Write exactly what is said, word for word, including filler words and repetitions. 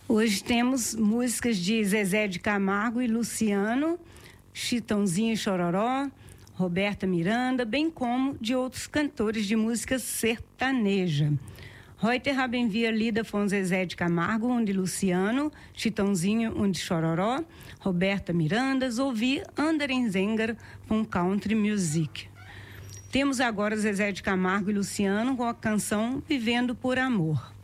Hoje temos músicas de Zezé de Camargo e Luciano, Chitãozinho e Chororó, Roberta Miranda, bem como de outros cantores de música sertaneja. Reuter haben wir Lieder von Zezé de Camargo und Luciano, Chitãozinho und Chororó, Roberta Miranda, sowie anderen Sänger von Country Music. Temos agora Zezé de Camargo e Luciano com a canção Vivendo por Amor.